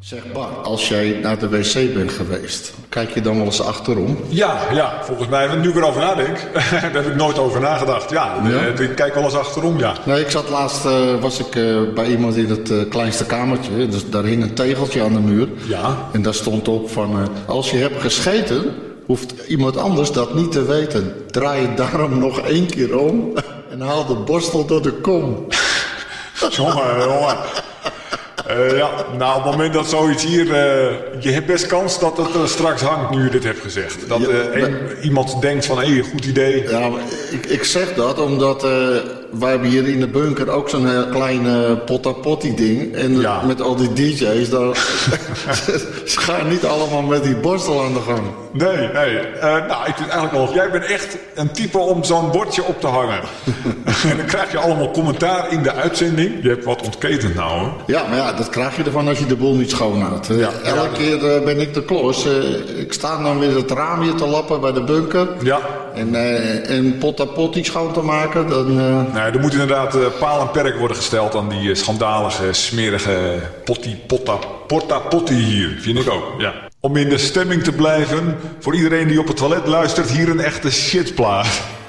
Zeg Bart, als jij naar de wc bent geweest, kijk je dan wel eens achterom? Ja, volgens mij, nu ik erover nadenk, daar heb ik nooit over nagedacht. Ja? Ik kijk wel eens achterom, ja. Nee, ik zat laatst, was ik bij iemand in het kleinste kamertje, dus daar hing een tegeltje aan de muur. Ja. En daar stond op van, als je hebt gescheten, hoeft iemand anders dat niet te weten. Draai het daarom nog 1 keer om en haal de borstel door de kom. Jongen. Nou, op het moment dat zoiets hier... je hebt best kans dat het straks hangt nu je dit hebt gezegd. Dat iemand denkt van, hé, goed idee. Ja, maar ik zeg dat omdat wij hebben hier in de bunker ook zo'n klein potta-potty ding. En met al die DJ's, ze gaan niet allemaal met die borstel aan de gang. Nee. Nou, ik vind eigenlijk wel... Jij bent echt een type om zo'n bordje op te hangen. En dan krijg je allemaal commentaar in de uitzending. Je hebt wat ontketend nou, hoor. Ja, maar ja, dat krijg je ervan als je de boel niet schoonhoudt. Elke keer ben ik de klos. Ik sta dan weer het raam hier te lappen bij de bunker. Ja. En potta-potty schoon te maken. Nee, er moet inderdaad paal en perk worden gesteld aan die schandalige, smerige potta-potty hier. Vind ik ook, ja. Om in de stemming te blijven, voor iedereen die op het toilet luistert, hier een echte shitplaat.